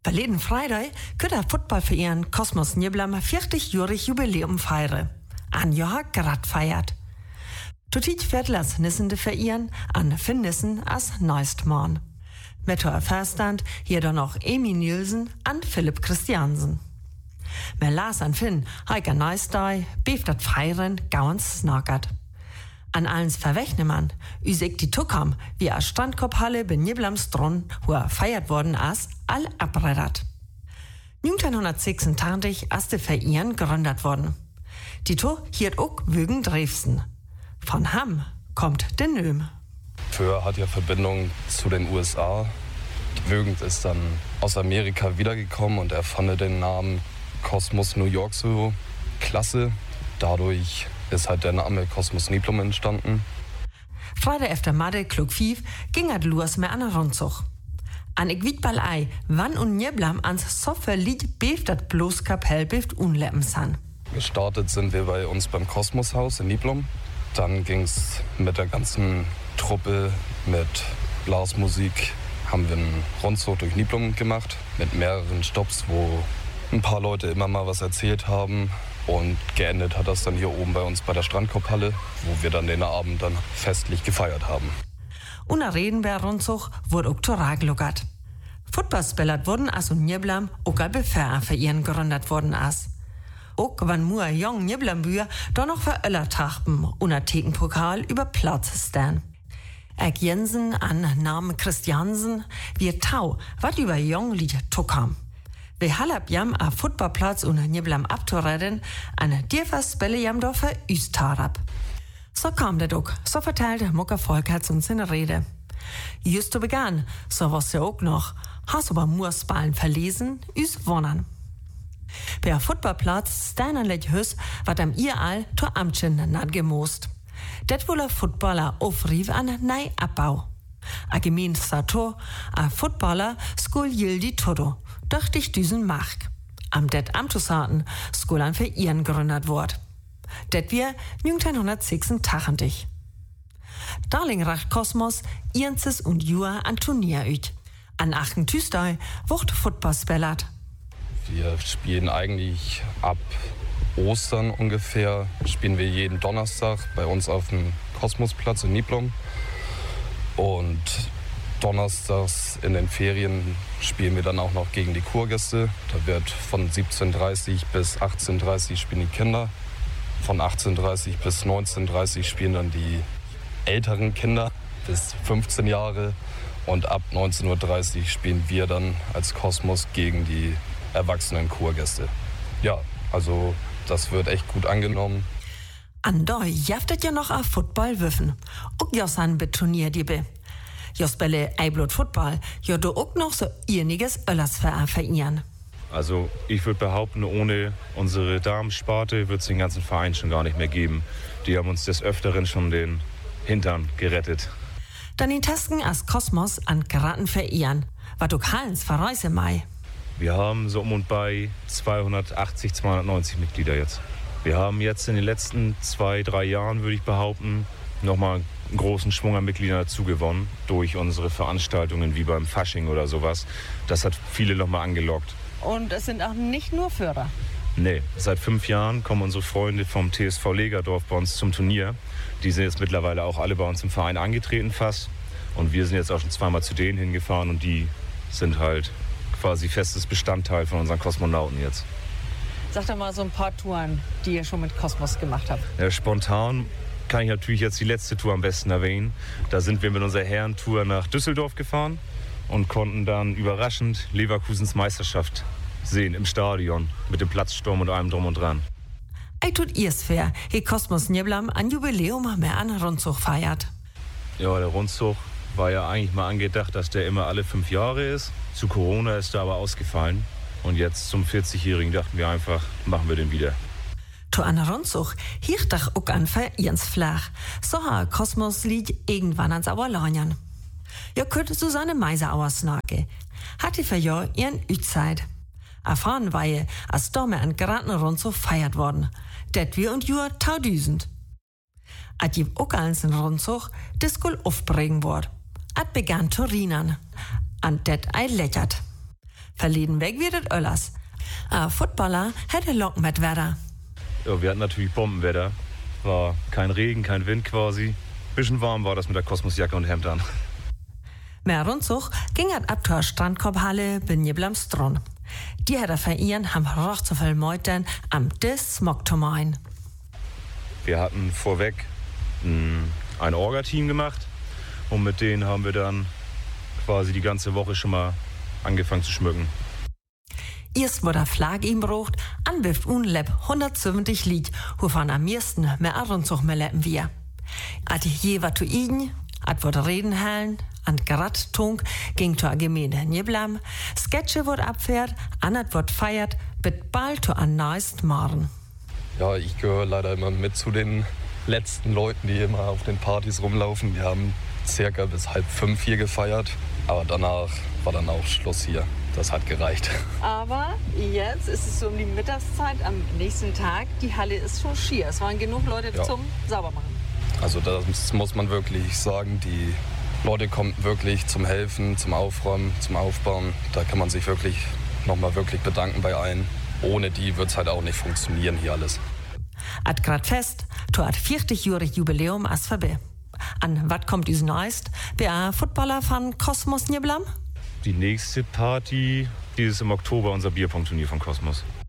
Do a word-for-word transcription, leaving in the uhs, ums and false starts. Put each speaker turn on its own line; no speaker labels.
Verleden Freitag könnte der Footballverein Kosmos Nieblam vierzig-jährig Jubiläum feiern. Ein Jahr grad feiert. Tutit wird das nissende Verein an Finnissen als Neustmann. Mit der Verstand hier dann noch Emi Nielsen an Philipp Christiansen. Mer las an Finn, heiker Neustei, beeft dat Feiern gauens snackert. An allens verwechne man, üsig die Tuckam, wie a Strandkorbhalle bei Nieblamstron, wo er feiert worden as, all abreddert. neunzehnhundertsechsundachtzig as de Verein gegründet worden. Die To hiert ook wegen Dresden. Von Hamm kommt der Nöm.
Föhr hat ja Verbindung zu den U S A. Wögend ist dann aus Amerika wiedergekommen und er fand den Namen Kosmos New York so klasse. Dadurch ist halt der Name Kosmos Niblum entstanden.
Freitag efter Madde klug fief ging het los mehr an der Rundzug. An ik wiet bal ei, wann und Nieblam ans Sofferlied beeft dat bloß Kapell beeft unleppen san.
Gestartet sind wir bei uns beim Kosmoshaus in Niblum. Dann ging es mit der ganzen Truppe, mit Blasmusik, haben wir einen Rundzug durch Niblum gemacht. Mit mehreren Stopps, wo ein paar Leute immer mal was erzählt haben. Und geendet hat das dann hier oben bei uns bei der Strandkorbhalle, wo wir dann den Abend dann festlich gefeiert haben.
Und der Redenbär-Rundzug wurde auch gluckert. Footballspieler wurden as und Nieblam auch ein Befehlverein gegründet worden as. Auch wann nur jung Nieblam-Bühr doch noch für Öllertachten und ein Thekenpokal über Platz stehen. Eck Jensen an Namen Christiansen wie Tau, wat über jung Lied tukam. Wir halb jam a Footballplatz und Nieblam abzureden, an dirfers Spelle jam doch für Üstarab. So kam der Duck, so verteilte Mucker Volkerts uns in Rede. Just zu begann, so was ja auch noch, hast aber Mursballen verlesen, üs wonnern. Per Footballplatz steinerlich hüs, wat am ihr all to Amtchen nad gemost. Det wohl a Footballer aufrief an nei Abbau. A gemeinster Tor, a Footballer skul jildi todo, doch dich düsen Mark. Am det Amtusaten skul an für ihren gegründet wort. Det wir neunzehnhundertsechsundachtzig. Darling racht Kosmos, Ienzes und Jua an Turnier üt. An achten Tüstei wucht Football spellert.
Wir spielen eigentlich ab Ostern ungefähr, spielen wir jeden Donnerstag bei uns auf dem Kosmosplatz in Niblum. Und donnerstags in den Ferien spielen wir dann auch noch gegen die Kurgäste. Da wird von siebzehn Uhr dreißig bis achtzehn Uhr dreißig spielen die Kinder. Von achtzehn Uhr dreißig bis neunzehn Uhr dreißig spielen dann die älteren Kinder bis fünfzehn Jahre. Und ab neunzehn Uhr dreißig spielen wir dann als Kosmos gegen die erwachsenen Kurgäste. Ja, also das wird echt gut angenommen.
Andoi jaftet ja noch a Football würfen. Ook jossan betonier die be. Jos belle Eiblut Football, jo do ook noch so irniges Öllers vereinigen.
Also ich würde behaupten, ohne unsere Damensparte wird es den ganzen Verein schon gar nicht mehr geben. Die haben uns des Öfteren schon den Hintern gerettet.
Dann in Tasken als Kosmos an Geraten verehren. Wat ook Hallens verreise mai.
Wir haben so um und bei zweihundertachtzig, zweihundertneunzig Mitglieder jetzt. Wir haben jetzt in den letzten zwei, drei Jahren, würde ich behaupten, nochmal einen großen Schwung an Mitgliedern dazu gewonnen durch unsere Veranstaltungen wie beim Fasching oder sowas. Das hat viele nochmal angelockt.
Und es sind auch nicht nur Führer?
Nee, seit fünf Jahren kommen unsere Freunde vom T S V Legerdorf bei uns zum Turnier. Die sind jetzt mittlerweile auch alle bei uns im Verein angetreten fast. Und wir sind jetzt auch schon zweimal zu denen hingefahren und die sind halt quasi festes Bestandteil von unseren Kosmonauten jetzt.
Sag doch mal so ein paar Touren, die ihr schon mit Kosmos gemacht habt.
Ja, spontan kann ich natürlich jetzt die letzte Tour am besten erwähnen. Da sind wir mit unserer Herrentour nach Düsseldorf gefahren und konnten dann überraschend Leverkusens Meisterschaft sehen im Stadion mit dem Platzsturm und allem drum und dran.
Ei tut ihr's fair, he Kosmos Nieblam an Jubiläum mehr an Rundzug feiert.
Ja, der Rundzug war ja eigentlich mal angedacht, dass der immer alle fünf Jahre ist. Zu Corona ist er aber ausgefallen. Und jetzt zum vierzigjährigen dachten wir einfach, machen wir den wieder.
To an Rundzug hielt doch auch an Vereins flach. So ha Kosmos liegt irgendwann ans Auerlanien. Ja könnt Susanne Meiser auersnake. Hatte für ja ihren Ützeit. Erfahren war je, als Dorme an geraten Rundzug feiert worden. Det wir und jur taudüsend. At jib auch als ein Rundzug, des skul aufbringen wort. At begann Torinan. An det ei lächert. Verleden weg wird es Öllers. Ein Footballer hätte Locken mit Wetter.
Ja, wir hatten natürlich Bombenwetter. War kein Regen, kein Wind quasi. Bisschen warm war das mit der Kosmosjacke und Hemd an.
Mehr Rundsuch ging an ab zur Strandkorbhalle bin Njiblamstron. Die hätte verirren haben roch zu viel Meutern am Dis Smogtomain.
Wir hatten vorweg ein, ein Orga-Team gemacht und mit denen haben wir dann quasi die ganze Woche schon mal angefangen zu schmücken.
Erst wurde der Flag ihm brucht, anwirft unleb hundertsiebzig Lied, wovon am meisten mehr Rundsuch mehr leppen wir. At je wat zu igen, at wurde reden hallen, an Grattung ging zur Gemeinde Njiblam, Sketche wurde abfährt, anat wird feiert, bit bald zu an neist Maren.
Ja, ich gehöre leider immer mit zu den letzten Leuten, die immer auf den Partys rumlaufen. Wir haben circa bis halb fünf hier gefeiert, aber danach war dann auch Schluss hier. Das hat gereicht.
Aber jetzt ist es so um die Mittagszeit am nächsten Tag. Die Halle ist schon schier. Es waren genug Leute
Ja.
zum Saubermachen.
Also das muss man wirklich sagen. Die Leute kommen wirklich zum Helfen, zum Aufräumen, zum Aufbauen. Da kann man sich wirklich nochmal wirklich bedanken bei allen. Ohne die wird es halt auch nicht funktionieren hier alles.
At grad fest, to at vierzig-jährig Jubiläum as vorbei. An wat kommt us neist? Wer Footballer von Kosmos Njiblam?
Die nächste Party, die ist im Oktober unser Bierpong-Turnier von Kosmos.